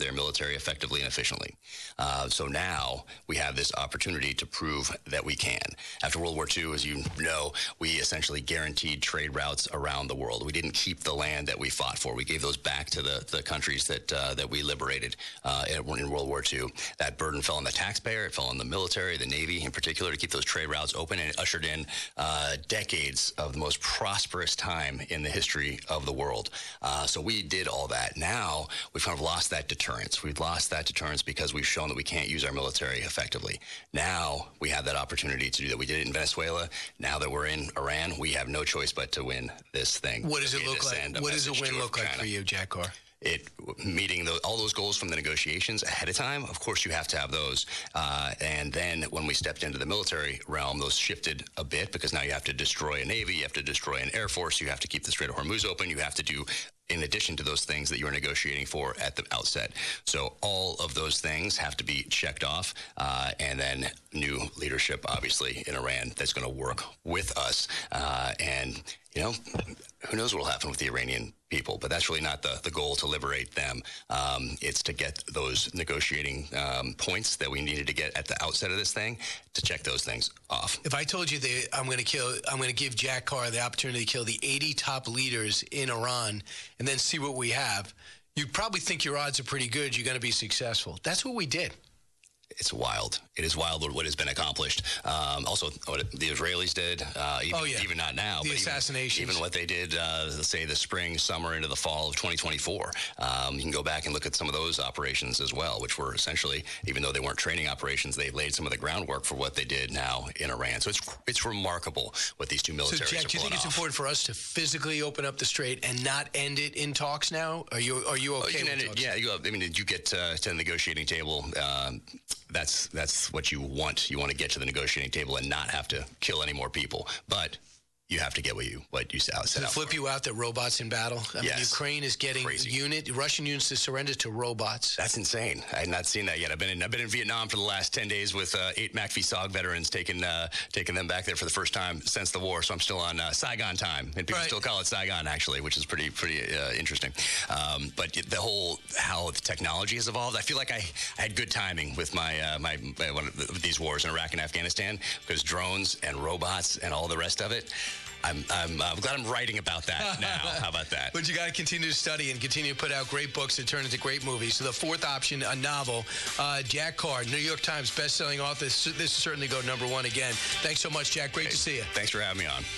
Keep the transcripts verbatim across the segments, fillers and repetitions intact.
their military effectively and efficiently. Uh, so now we have this opportunity to prove that we can. After World War Two, as you know, we essentially guaranteed trade routes around the world. We didn't keep the land that we fought for. We gave those back to the, the countries that uh, that we liberated uh, in, in World War Two. That burden fell on the taxpayer. It fell on the military, the Navy in particular, to keep those trade routes open, and it ushered in uh, decades of the most prosperous time in the history of the world. Uh, so we did all that. Now we've kind of lost that deterrence. We've lost that deterrence because we've shown that we can't use our military effectively. Now we have that opportunity to do that. We did it in Venezuela. Now that we're in Iran, we have no choice but to win this thing. What does it look like? What does a win look like for you, Jack Carr? It meeting the, all those goals from the negotiations ahead of time. Of course, you have to have those. Uh, and then when we stepped into the military realm, those shifted a bit because now you have to destroy a Navy, you have to destroy an Air Force, you have to keep the Strait of Hormuz open, you have to do in addition to those things that you were negotiating for at the outset. So all of those things have to be checked off. Uh, and then new leadership, obviously, in Iran that's going to work with us. Uh, and, you know, who knows what will happen with the Iranian people, but that's really not the, the goal to liberate them. Um, it's to get those negotiating um, points that we needed to get at the outset of this thing, to check those things off. If I told you that I'm going to kill, I'm going to give Jack Carr the opportunity to kill the eighty top leaders in Iran and then see what we have, you'd probably think your odds are pretty good. You're going to be successful. That's what we did. It's wild. It is wild what has been accomplished. Um, also, what the Israelis did, uh, even, oh, yeah. even not now, the but assassinations. Even, even what they did, uh, say, the spring, summer, into the fall of twenty twenty-four. Um, you can go back and look at some of those operations as well, which were essentially, even though they weren't training operations, they laid some of the groundwork for what they did now in Iran. So it's it's remarkable what these two militaries so, Jack, are do you think off. it's important for us to physically open up the strait and not end it in talks now? Are you are you okay oh, you can with end talks? It, yeah, you, I mean, did you get uh, to the negotiating table? Um, That's that's what you want. You want to get to the negotiating table and not have to kill any more people. But you have to get what you what you set out. Does it flip you out that robots in battle? I yes. mean, Ukraine is getting Crazy. unit Russian units to surrender to robots. That's insane. I had not seen that yet. I've been in I've been in Vietnam for the last ten days with uh, eight MACV-SOG veterans, taking uh, taking them back there for the first time since the war. So I'm still on uh, Saigon time, and people right. still call it Saigon actually, which is pretty pretty uh, interesting. Um, but the whole how the technology has evolved, I feel like I, I had good timing with my uh, my, my one of the, these wars in Iraq and Afghanistan, because drones and robots and all the rest of it. I'm, I'm, I'm glad I'm writing about that now. How about that? But you got to continue to study and continue to put out great books that turn into great movies. So the fourth option, a novel, uh, Jack Carr, New York Times bestselling author. This will certainly go number one again. Thanks so much, Jack. Great hey, to see you. Thanks for having me on.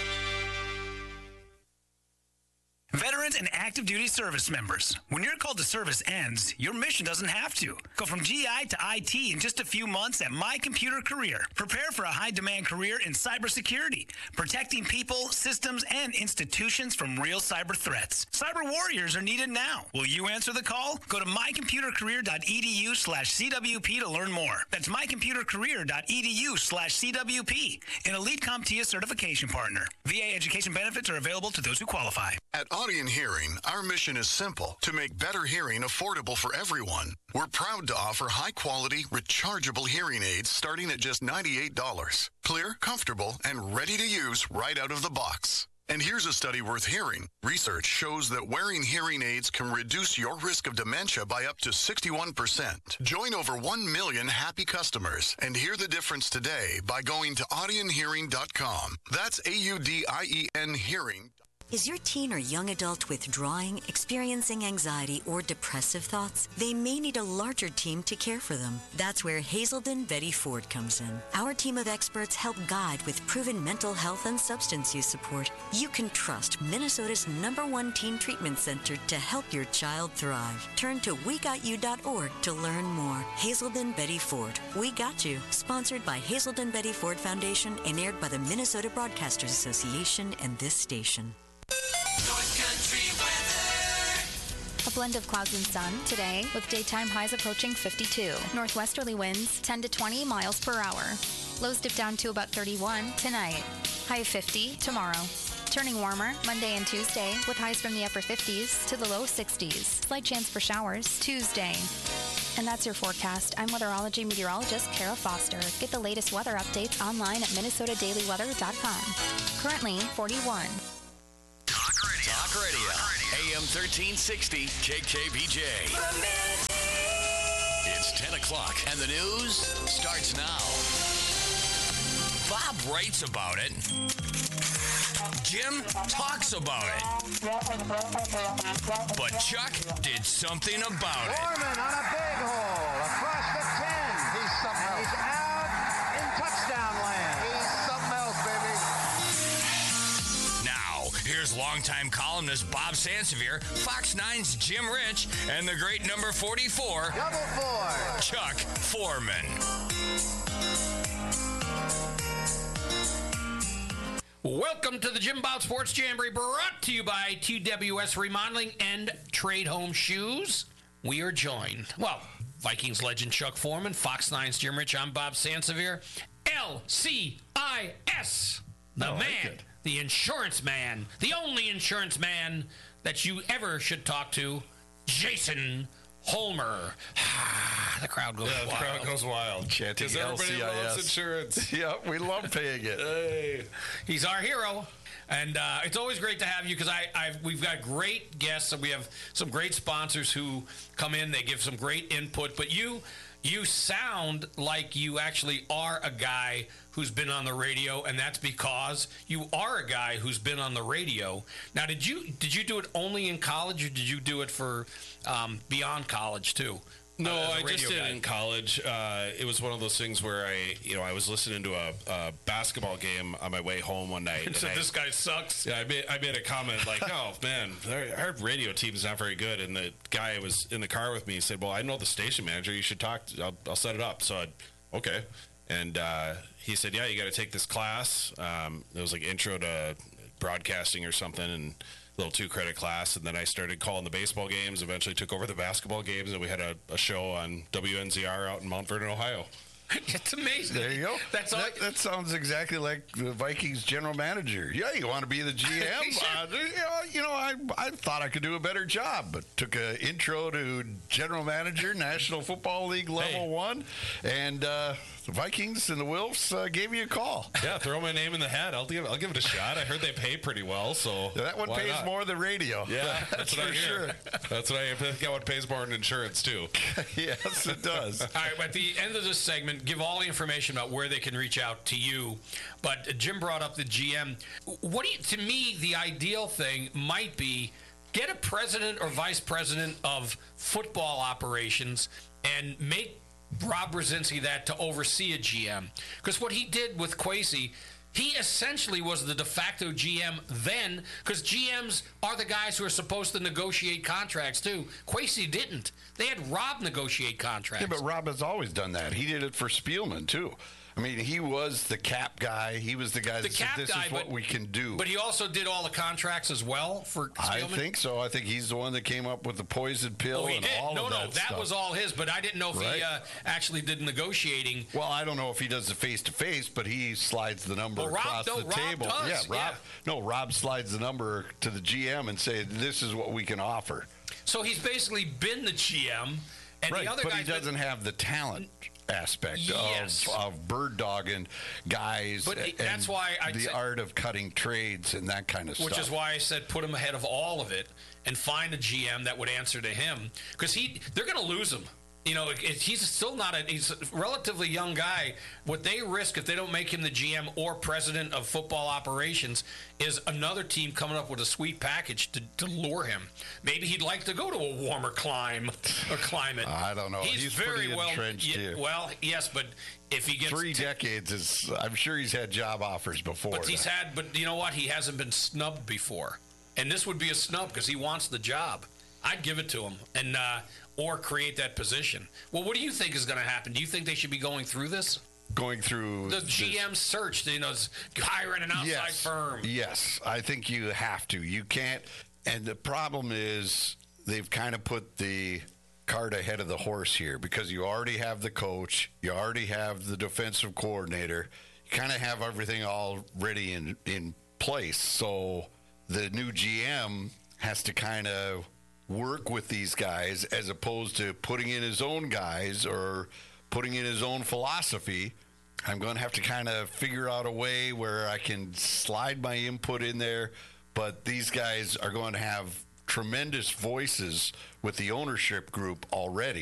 Veterans and active duty service members. When your call to service ends, your mission doesn't have to. Go from G I to I T in just a few months at My Computer Career. Prepare for a high-demand career in cybersecurity, protecting people, systems, and institutions from real cyber threats. Cyber warriors are needed now. Will you answer the call? Go to mycomputercareer.edu slash CWP to learn more. That's mycomputercareer.edu slash CWP, an elite CompTIA certification partner. V A education benefits are available to those who qualify. At Audion Hearing, our mission is simple: to make better hearing affordable for everyone. We're proud to offer high-quality, rechargeable hearing aids starting at just ninety-eight dollars. Clear, comfortable, and ready to use right out of the box. And here's a study worth hearing. Research shows that wearing hearing aids can reduce your risk of dementia by up to sixty-one percent. Join over one million happy customers and hear the difference today by going to audion hearing dot com. That's A U D I E N hearing. Is your teen or young adult withdrawing, experiencing anxiety, or depressive thoughts? They may need a larger team to care for them. That's where Hazelden Betty Ford comes in. Our team of experts help guide with proven mental health and substance use support. You can trust Minnesota's number one teen treatment center to help your child thrive. Turn to we got you dot org to learn more. Hazelden Betty Ford. We Got You. Sponsored by Hazelden Betty Ford Foundation and aired by the Minnesota Broadcasters Association and this station. North Country weather. A blend of clouds and sun today with daytime highs approaching fifty-two. Northwesterly winds ten to twenty miles per hour. Lows dip down to about thirty-one tonight. High of fifty tomorrow. Turning warmer Monday and Tuesday with highs from the upper fifties to the low sixties. Slight chance for showers Tuesday. And that's your forecast. I'm weatherology meteorologist Kara Foster. Get the latest weather updates online at minnesota daily weather dot com. Currently forty-one. Talk Radio. Talk Radio. A M thirteen sixty K K B J. It's ten o'clock, and the news starts now. Bob writes about it. Jim talks about it. But Chuck did something about it. Foreman on a big hole across the ten. He's something else. He's out in touchdown land. He's something else, baby. Now, here's longtime columnist Bob Sansevier, Fox nine's Jim Rich, and the great number forty-four, Double four, Chuck Foreman. Welcome to the Jim Bob Sports Jamboree, brought to you by T W S Remodeling and Trade Home Shoes. We are joined, well, Vikings legend Chuck Foreman, Fox nine's Jim Rich, I'm Bob Sansevier, L C I S, the I man, like it. the insurance man, the only insurance man that you ever should talk to, Jason Holmer. The crowd goes Yeah, the wild. crowd goes wild. Chanting Because everybody L C I S. loves insurance. Yeah, we love paying it. Hey. He's our hero. And uh, it's always great to have you because I, I've, we've got great guests and we have some great sponsors who come in. They give some great input. But you, you sound like you actually are a guy who's been on the radio, and that's because you are a guy who's been on the radio. Now, did you did you do it only in college, or did you do it for um, beyond college too? No, Uh, as a I just radio did guy? it in college. Uh, it was one of those things where I, you know, I was listening to a, a basketball game on my way home one night. And so I- this guy sucks. Yeah, I made, I made a comment like, oh, man, our, our radio team is not very good. And the guy who was in the car with me said, well, I know the station manager. You should talk. To, I'll, I'll set it up. So I, okay. And uh, he said, yeah, you got to take this class. Um, it was like intro to broadcasting or something, and a little two-credit class. And then I started calling the baseball games, eventually took over the basketball games, and we had a, a show on W N Z R out in Mount Vernon, Ohio. It's amazing. There you go. That's all. That, that sounds exactly like the Vikings general manager. Yeah, you want to be the G M? Sure. uh, you know, you know I, I thought I could do a better job, but took an intro to general manager, National Football League level Hey. one, and uh, the Vikings and the Wilfs uh, gave me a call. Yeah, throw my name in the hat. I'll give I'll give it a shot. I heard they pay pretty well, so That one why pays not? more than radio. Yeah, that's, what for I hear. sure. That's what I think. That one pays more than insurance too. Yes, it does. All right, at the end of this segment, give all the information about where they can reach out to you. But uh, Jim brought up the G M. What do you, to me, the ideal thing might be get a president or vice president of football operations and make Rob Brzezinski that to oversee a G M. Because what he did with Kwesi, he essentially was the de facto G M then, because G Ms are the guys who are supposed to negotiate contracts too. Kwesi didn't. They had Rob negotiate contracts. Yeah, but Rob has always done that. He did it for Spielman, too. I mean, he was the cap guy. He was the guy The that said, cap this guy, is what but- we can do. But he also did all the contracts as well for I Spielman? think so. I think he's the one that came up with the poison pill Oh, he and did. all No, of no, that that stuff. was all his, but I didn't know if he Right. uh, actually did negotiating. Well, I don't know if he does the face-to-face, but he slides the number Well, Rob- across no, the Rob table. does, yeah, Rob. yeah. No, Rob slides the number to the G M and say, this is what we can offer. So he's basically been the G M, and right, the other but he guy's been- doesn't have the talent aspect Yes. of, of bird dogging guys But he- and that's why I'd the say- art of cutting trades and that kind of Which stuff. is why I said put him ahead of all of it and find a G M that would answer to him, because he they're going to lose him. You know, it, he's still not a he's a relatively young guy. What they risk if they don't make him the G M or president of football operations is another team coming up with a sweet package to, to lure him. Maybe he'd like to go to a warmer climb or climate. I don't know. He's, He's very pretty well. entrenched yeah, here. Well, yes, but if he gets Three t- decades is, I'm sure he's had job offers before. But he's had, but you know what? He hasn't been snubbed before, and this would be a snub because he wants the job. I'd give it to him, and uh, or create that position. Well, what do you think is going to happen? Do you think they should be going through this? Going through The G M search, you know, hiring an outside yes. firm. Yes, I think you have to. You can't. And the problem is they've kind of put the cart ahead of the horse here because you already have the coach, you already have the defensive coordinator, you kind of have everything all ready in in place. So the new G M has to kind of work with these guys as opposed to putting in his own guys or putting in his own philosophy. I'm going to have to kind of figure out a way where I can slide my input in there, but these guys are going to have tremendous voices with the ownership group already.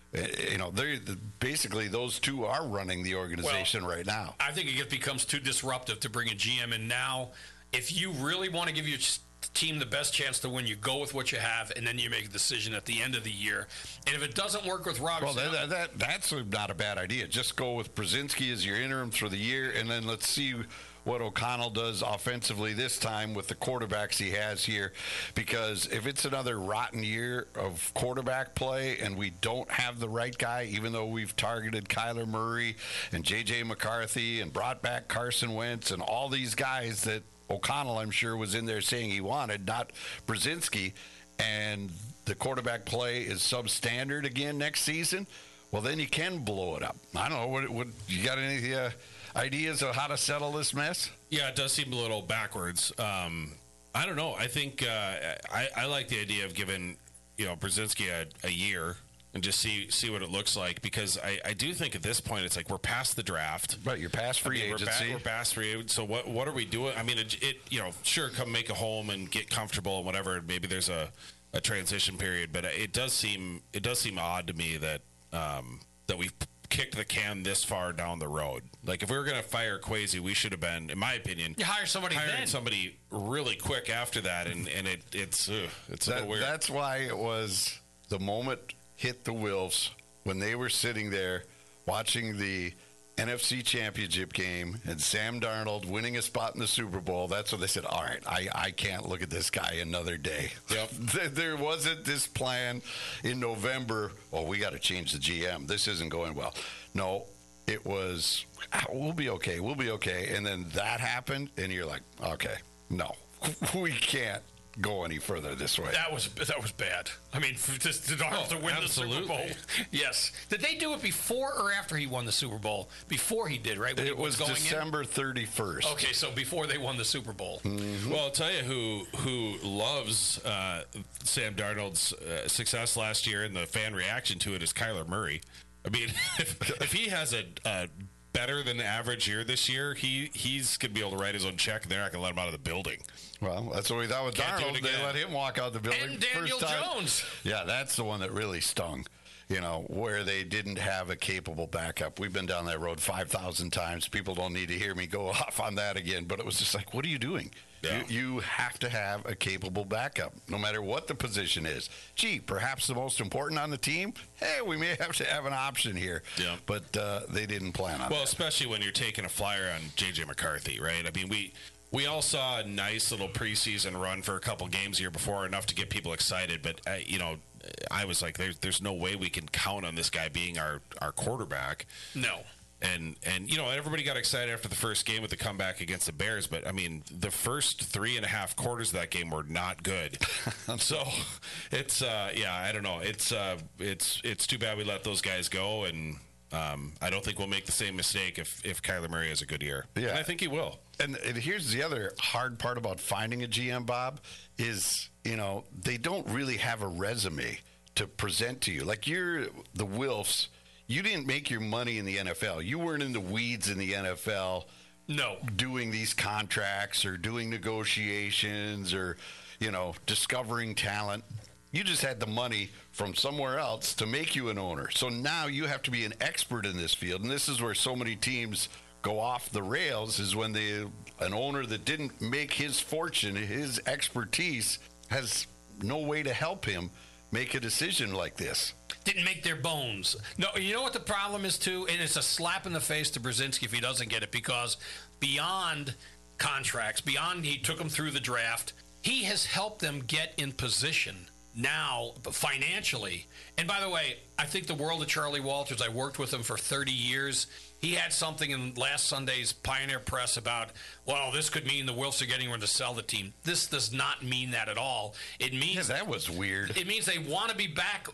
You know, they basically those two are running the organization well, right now. I think it just becomes too disruptive to bring a G M in now. If you really want to give your team the best chance to win, you go with what you have, and then you make a decision at the end of the year. And if it doesn't work with Robertson, well, that, that, that's not a bad idea. Just go with Brzezinski as your interim for the year, and then let's see what O'Connell does offensively this time with the quarterbacks he has here, because if it's another rotten year of quarterback play and we don't have the right guy, even though we've targeted Kyler Murray and J J McCarthy and brought back Carson Wentz and all these guys that O'Connell, I'm sure, was in there saying he wanted, not Brzezinski, and the quarterback play is substandard again next season, well, then you can blow it up. I don't know. What, what you got any uh, ideas of how to settle this mess? Yeah, it does seem a little backwards. Um, I don't know. I think uh, I, I like the idea of giving, you know, Brzezinski a, a year and just see see what it looks like, because I, I do think at this point it's like we're past the draft. Right, you're past free I mean, agency. We're, ba- we're past free agency. So what what are we doing? I mean, it, it you know, sure, come make a home and get comfortable and whatever. Maybe there's a, a transition period, but it does seem it does seem odd to me that um, that we've kicked the can this far down the road. Like, if we were going to fire Kwesi, we should have been, in my opinion, you hire somebody hiring then. somebody really quick after that, and and it it's ugh, it's a That, little weird. that's why it was the moment hit the Wilfs when they were sitting there watching the N F C Championship game and Sam Darnold winning a spot in the Super Bowl. That's when they said, all right, I, I can't look at this guy another day. Yep. There wasn't this plan in November, oh, we got to change the G M. This isn't going well. No, it was, ah, we'll be okay, we'll be okay. And then that happened, and you're like, okay, no, we can't go any further this way. That was that was bad. I mean, for just to, Oh, to win absolutely. the Super Bowl. Yes. Did they do it before or after he won the Super Bowl? Before he did, right? When he It was going in? December thirty-first. Okay, so before they won the Super Bowl. Mm-hmm. Well, I'll tell you who who loves uh, Sam Darnold's uh, success last year, and the fan reaction to it is Kyler Murray. I mean, if, if he has a, a better than average year this year, he he's going to be able to write his own check, and they're not going to let him out of the building. Well, that's what we thought with Can't do it Darnold. They again. let him walk out the building. And Daniel First time. Jones. Yeah, that's the one that really stung, you know, where they didn't have a capable backup. We've been down that road five thousand times. People don't need to hear me go off on that again, but it was just like, what are you doing? Yeah. You, you have to have a capable backup, no matter what the position is. Gee, perhaps the most important on the team? Hey, we may have to have an option here. Yeah. But uh, they didn't plan on Well, that. especially when you're taking a flyer on J J McCarthy, right? I mean, we we all saw a nice little preseason run for a couple games here before, enough to get people excited. But uh, you know, I was like, there's there's no way we can count on this guy being our our quarterback. No. And, and you know, everybody got excited after the first game with the comeback against the Bears. But, I mean, the first three and a half quarters of that game were not good. So, it's, uh, yeah, I don't know. It's uh, it's it's too bad we let those guys go. And um, I don't think we'll make the same mistake if, if Kyler Murray has a good year. Yeah. And I think he will. And, and here's the other hard part about finding a G M, Bob, is, you know, they don't really have a resume to present to you. Like, you're the Wilfs. You didn't make your money in the N F L. You weren't in the weeds in the N F L. No. Doing these contracts or doing negotiations or, you know, discovering talent. You just had the money from somewhere else to make you an owner. So now you have to be an expert in this field. And this is where so many teams go off the rails, is when they an owner that didn't make his fortune, his expertise, has no way to help him make a decision like this. Didn't make their bones. No, you know what the problem is, too? And it's a slap in the face to Brzezinski if he doesn't get it, because beyond contracts, beyond he took them through the draft, he has helped them get in position now financially. And by the way, I think the world of Charlie Walters, I worked with him for thirty years. He had something in last Sunday's Pioneer Press about, well, this could mean the Wilfs are getting ready to sell the team. This does not mean that at all. It means Yeah, that was weird. It means they want to be back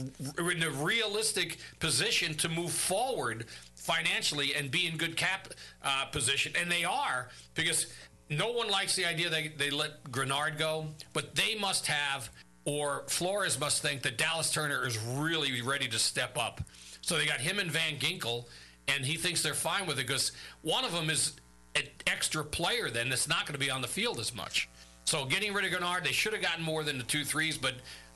in a realistic position to move forward financially and be in good cap uh, position. And they are, because no one likes the idea they, they let Grenard go, but they must have, or Flores must think that Dallas Turner is really ready to step up. So they got him and Van Ginkel, and he thinks they're fine with it, because one of them is an extra player then that's not going to be on the field as much. So getting rid of Grenard, they should have gotten more than the two threes, but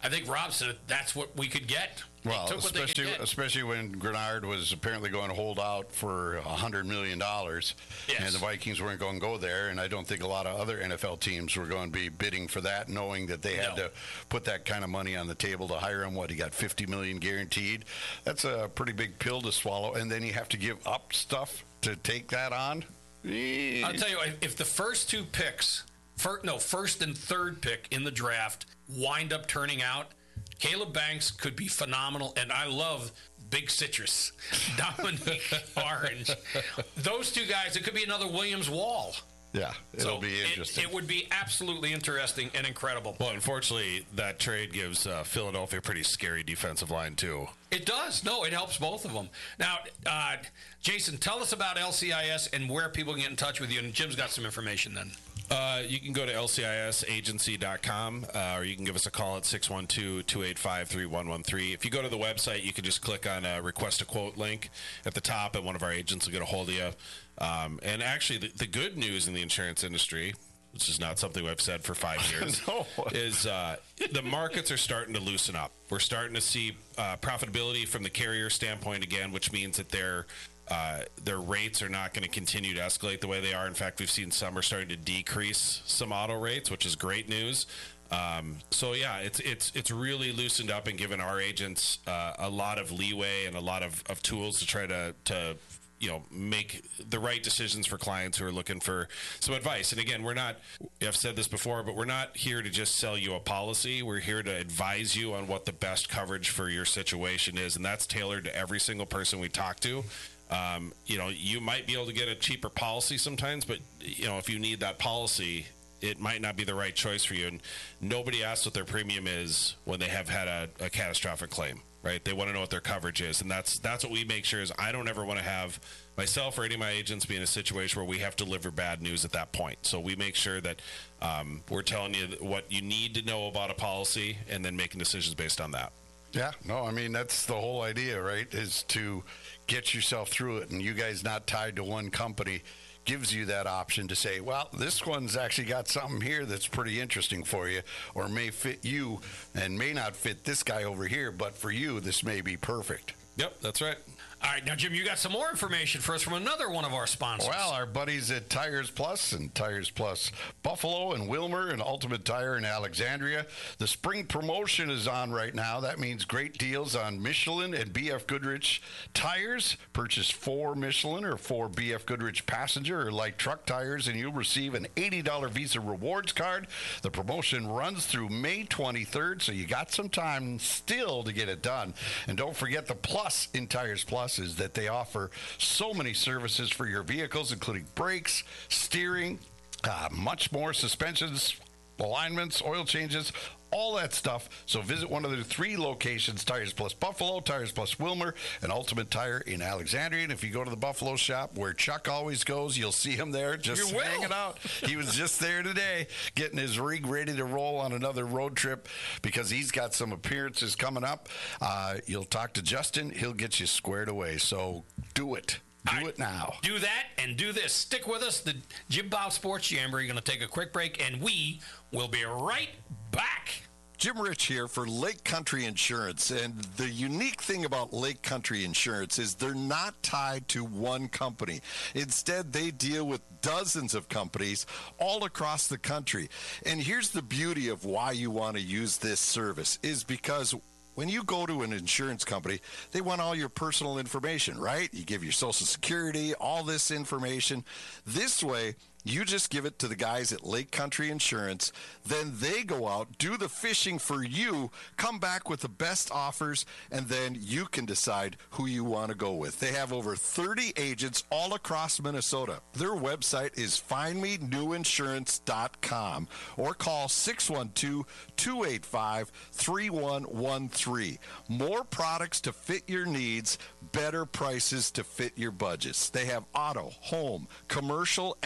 I think Rob said that's what we could get. They Well, took what they could especially get. especially when Grenard was apparently going to hold out for a hundred million dollars, Yes. and the Vikings weren't going to go there. And I don't think a lot of other N F L teams were going to be bidding for that, knowing that they had No. to put that kind of money on the table to hire him. What, he got fifty million guaranteed? That's a pretty big pill to swallow, and then you have to give up stuff to take that on. I'll tell you, if- if the first two picks, fir- no, first and third pick in the draft wind up turning out, Caleb Banks could be phenomenal, and I love Big Citrus, Dominique Orange. Those two guys, it could be another Williams Wall. Yeah, it'll So be it- interesting. It, would be absolutely interesting and incredible. Well, unfortunately, that trade gives uh, Philadelphia a pretty scary defensive line, too. It does. No, it helps both of them. Now, uh, Jason, tell us about L C I S and where people can get in touch with you. And Jim's got some information then. Uh, you can go to L C I S agency dot com, uh, or you can give us a call at six one two, two eight five, three one one three. If you go to the website, you can just click on a request a quote link at the top, and one of our agents will get a hold of you. Um, and actually, the, the good news in the insurance industry, which is not something I've said for five years, No. is uh, the markets are starting to loosen up. We're starting to see uh, profitability from the carrier standpoint again, which means that they're Uh, their rates are not going to continue to escalate the way they are. In fact, we've seen some are starting to decrease some auto rates, which is great news. Um, so yeah, it's it's it's really loosened up and given our agents uh, a lot of leeway and a lot of, of tools to try to to you know make the right decisions for clients who are looking for some advice. And again, we're not, I've said this before, but we're not here to just sell you a policy. We're here to advise you on what the best coverage for your situation is, and that's tailored to every single person we talk to. Um, you know, you might be able to get a cheaper policy sometimes, but, you know, if you need that policy, it might not be the right choice for you. And nobody asks what their premium is when they have had a, a catastrophic claim, right? They want to know what their coverage is. And that's that's what we make sure is I don't ever want to have myself or any of my agents be in a situation where we have to deliver bad news at that point. So we make sure that um, we're telling you what you need to know about a policy and then making decisions based on that. Yeah, no, I mean, that's the whole idea, right, is to get yourself through it. And you guys not tied to one company gives you that option to say, well, this one's actually got something here that's pretty interesting for you, or may fit you and may not fit this guy over here, but for you, this may be perfect. Yep, that's right. All right, now, Jim, you got some more information for us from another one of our sponsors. Well, our buddies at Tires Plus and Tires Plus Buffalo and Wilmer and Ultimate Tire in Alexandria. The spring promotion is on right now. That means great deals on Michelin and B F Goodrich tires. Purchase four Michelin or four B F Goodrich passenger or light truck tires, and you'll receive an eighty dollars Visa Rewards card. The promotion runs through May twenty-third, so you got some time still to get it done. And don't forget the plus in Tires Plus is that they offer so many services for your vehicles, including brakes, steering, uh, much more, suspensions, alignments, oil changes, all that stuff. So visit one of their three locations, Tires Plus Buffalo, Tires Plus Wilmer, and Ultimate Tire in Alexandria. And if you go to the Buffalo shop where Chuck always goes, you'll see him there just You will. hanging out. He was just there today getting his rig ready to roll on another road trip because he's got some appearances coming up. Uh, you'll talk to Justin. He'll get you squared away. So do it. Do All it now. Do that and do this. Stick with us. The Jim Bob Sports Jamboree. Going to take a quick break, and we will be right back. Jim Rich here for Lake Country Insurance. And the unique thing about Lake Country Insurance is they're not tied to one company. Instead, they deal with dozens of companies all across the country. And here's the beauty of why you want to use this service is because when you go to an insurance company, they want all your personal information, right? You give your Social Security, all this information. This way, you just give it to the guys at Lake Country Insurance. Then they go out, do the fishing for you, come back with the best offers, and then you can decide who you want to go with. They have over thirty agents all across Minnesota. Their website is find me new insurance dot com or call six one two, two eight five, three one one three. More products to fit your needs, better prices to fit your budgets. They have auto, home, commercial, and life.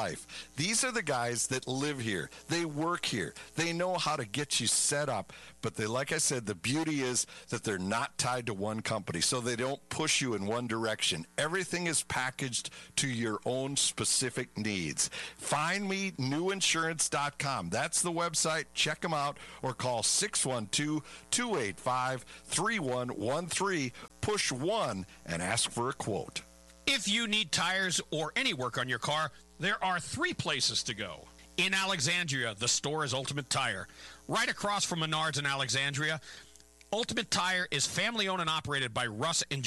life. These are the guys that live here. They work here. They know how to get you set up. But they, like I said, the beauty is that they're not tied to one company, so they don't push you in one direction. Everything is packaged to your own specific needs. Find me new insurance dot com. That's the website. Check them out or call six one two, two eight five, three one one three. Push one and ask for a quote. If you need tires or any work on your car, there are three places to go. In Alexandria, the store is Ultimate Tire. Right across from Menards in Alexandria, Ultimate Tire is family owned and operated by Russ and